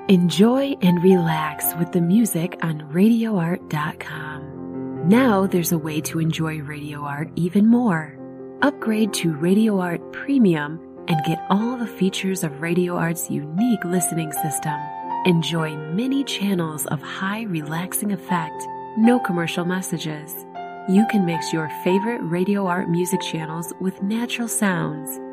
Enjoy and relax with the music on RadioArt.com. Now there's a way to enjoy Radio Art even more. Upgrade to Radio Art Premium and get all the features of Radio Art's unique listening system. Enjoy many channels of high relaxing effect, no commercial messages. You can mix your favorite Radio Art music channels with natural sounds,